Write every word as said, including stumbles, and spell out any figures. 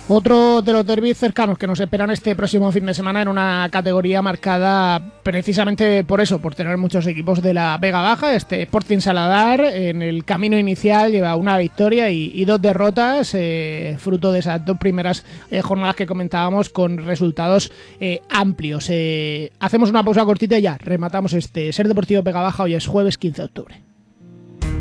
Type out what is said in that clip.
Otro de los derbis cercanos que nos esperan este próximo fin de semana en una categoría marcada precisamente por eso, por tener muchos equipos de la Vega Baja. Este Sporting Saladar en el camino inicial lleva una victoria y, y dos derrotas, eh, fruto de esas dos primeras eh, jornadas que comentábamos con resultados eh, amplios. Eh, hacemos una pausa cortita y ya rematamos este Ser Deportivo Vega Baja. Hoy es jueves quince de octubre.